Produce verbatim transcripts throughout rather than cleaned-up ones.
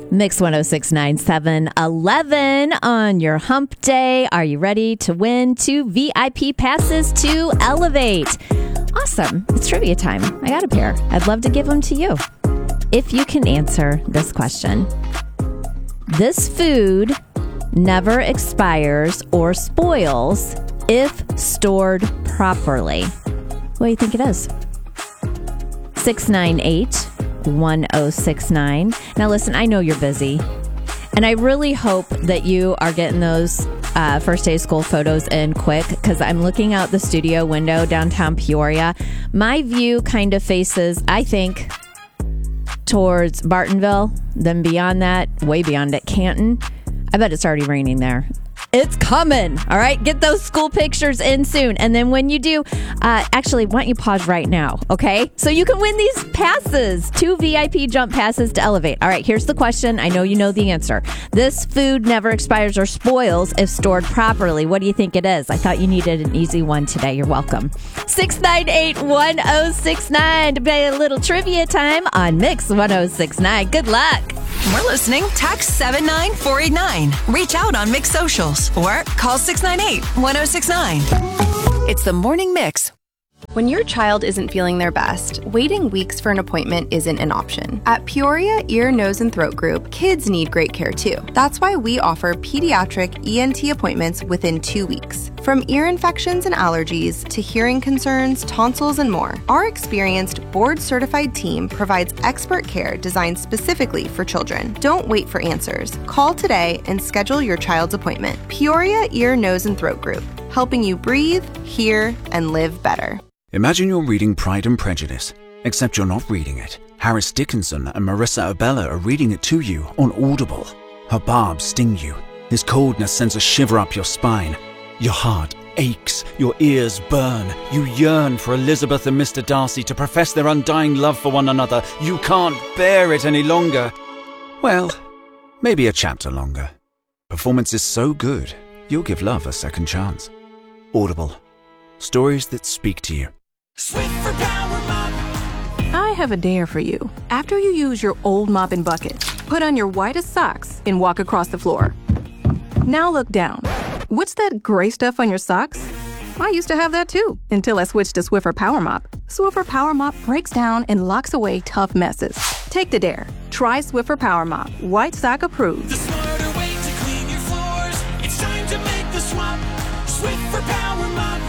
Mix one oh six point nine, seven eleven on your hump day. Are you ready to win two V I P passes to Elevate? Awesome. It's trivia time. I got a pair. I'd love to give them to you. If you can answer this question. This food never expires or spoils if stored properly. What do you think it is? six nine eight, one oh six nine. Now listen, I know you're busy, and I really hope that you are getting those uh, first day of school photos in quick, because I'm looking out the studio window downtown Peoria. My view kind of faces, I think, towards Bartonville, then beyond that, way beyond it, Canton. I bet it's already raining there. It's coming. All right. Get those school pictures in soon. And then when you do, uh, actually, why don't you pause right now? Okay. So you can win these passes, two V I P jump passes to Elevate. All right. Here's the question. I know you know the answer. This food never expires or spoils if stored properly. What do you think it is? I thought you needed an easy one today. You're welcome. six nine eight, one oh six nine to play a little trivia time on Mix one oh six point nine. Good luck. We're listening. Text seven nine four eight nine. Reach out on Mix Socials or call six nine eight, one oh six nine. It's the Morning Mix. When your child isn't feeling their best, waiting weeks for an appointment isn't an option. At Peoria Ear, Nose, and Throat Group, kids need great care too. That's why we offer pediatric E N T appointments within two weeks. From ear infections and allergies to hearing concerns, tonsils, and more, our experienced board-certified team provides expert care designed specifically for children. Don't wait for answers. Call today and schedule your child's appointment. Peoria Ear, Nose, and Throat Group, helping you breathe, hear, and live better. Imagine you're reading Pride and Prejudice, except you're not reading it. Harris Dickinson and Marissa Abella are reading it to you on Audible. Her barbs sting you. His coldness sends a shiver up your spine. Your heart aches, your ears burn. You yearn for Elizabeth and Mister Darcy to profess their undying love for one another. You can't bear it any longer. Well, maybe a chapter longer. Performance is so good, you'll give love a second chance. Audible. Stories that speak to you. Swiffer Power Mop. I have a dare for you. After you use your old mop and bucket, put on your whitest socks and walk across the floor. Now look down. What's that gray stuff on your socks? I used to have that too, until I switched to Swiffer Power Mop. Swiffer Power Mop breaks down and locks away tough messes. Take the dare. Try Swiffer Power Mop. White sock approved. The smarter way to clean your floors. It's time to make the swap. Swiffer Power Mop.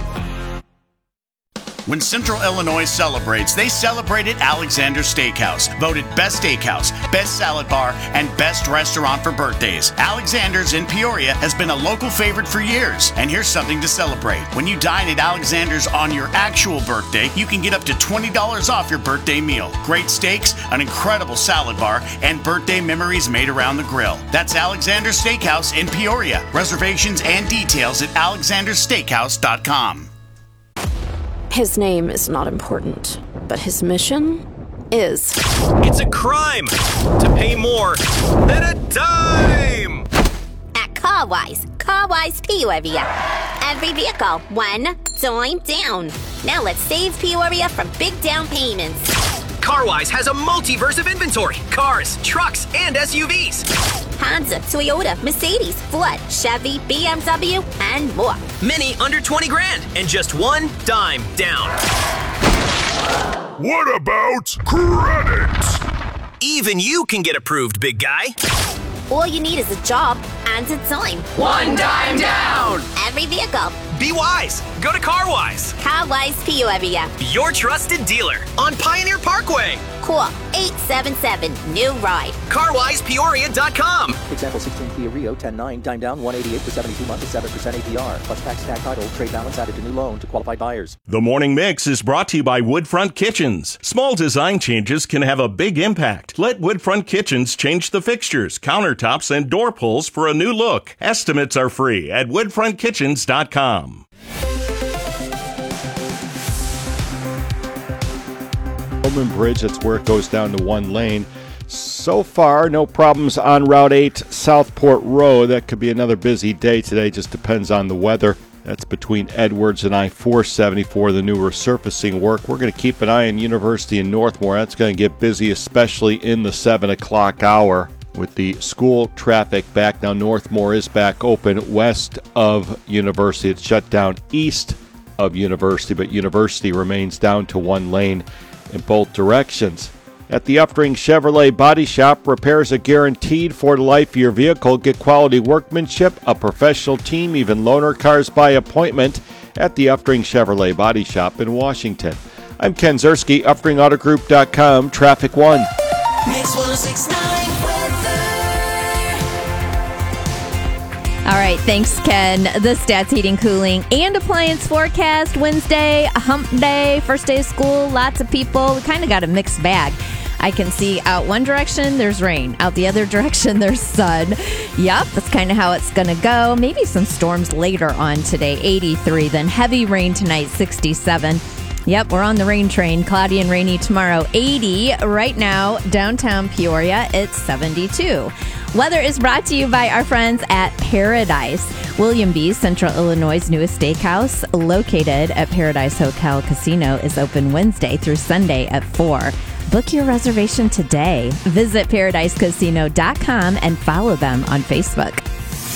When Central Illinois celebrates, they celebrate at Alexander's Steakhouse. Voted Best Steakhouse, Best Salad Bar, and Best Restaurant for birthdays. Alexander's in Peoria has been a local favorite for years. And here's something to celebrate. When you dine at Alexander's on your actual birthday, you can get up to twenty dollars off your birthday meal. Great steaks, an incredible salad bar, and birthday memories made around the grill. That's Alexander's Steakhouse in Peoria. Reservations and details at alexanders steakhouse dot com. His name is not important, but his mission is. It's a crime to pay more than a dime! At CarWise, CarWise Peoria. Every vehicle, one dime down. Now let's save Peoria from big down payments. CarWise has a multiverse of inventory. Cars, trucks, and S U Vs. Honda, Toyota, Mercedes, Ford, Chevy, B M W, and more. Many under twenty grand and just one dime down. What about credit? Even you can get approved, big guy. All you need is a job and a dime. One dime down! Every vehicle. Be wise. Go to CarWise. CarWise Peoria. Your trusted dealer on Pioneer Parkway. Call eight seven seven, new ride. car wise peoria dot com. Example sixteen Kia Rio ten nine, dime down one eighty-eight for seventy-two months at seven percent A P R. Plus tax, tag title, trade balance added to new loan to qualified buyers. The Morning Mix is brought to you by Woodfront Kitchens. Small design changes can have a big impact. Let Woodfront Kitchens change the fixtures, countertops, and door pulls for a new look. Estimates are free at woodfront kitchens dot com. Coleman Bridge, that's where it goes down to one lane. So far, no problems on Route eight, Southport Road. That could be another busy day today, just depends on the weather. That's between Edwards and I four seventy-four, the new resurfacing work. We're going to keep an eye on University and Northmore. That's going to get busy, especially in the seven o'clock hour. with the school traffic back. Now, Northmore is back open west of University. It's shut down east of University, but University remains down to one lane in both directions. At the Uftring Chevrolet Body Shop, repairs are guaranteed for the life of your vehicle. Get quality workmanship, a professional team, even loaner cars by appointment at the Uftring Chevrolet Body Shop in Washington. I'm Ken Zerski, Uftring Auto Group dot com, Traffic One. Mix one oh six point nine All right, thanks, Ken. The Stats Heating, Cooling, and Appliance forecast. Wednesday, hump day, first day of school, lots of people. We kind of got a mixed bag. I can see out one direction, there's rain. Out the other direction, there's sun. Yep, that's kind of how it's going to go. Maybe some storms later on today, eighty-three. Then heavy rain tonight, sixty-seven. Yep, we're on the rain train. Cloudy and rainy tomorrow, eighty. Right now, downtown Peoria, it's seventy-two. Weather is brought to you by our friends at Paradise. William B., Central Illinois' newest steakhouse, located at Paradise Hotel Casino, is open Wednesday through Sunday at four. Book your reservation today. Visit paradise casino dot com and follow them on Facebook.